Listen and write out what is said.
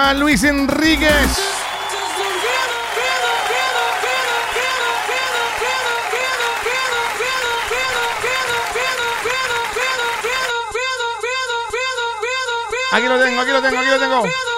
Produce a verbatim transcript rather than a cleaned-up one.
a Luis Enríquez. Aquí lo tengo, aquí lo tengo, aquí lo tengo.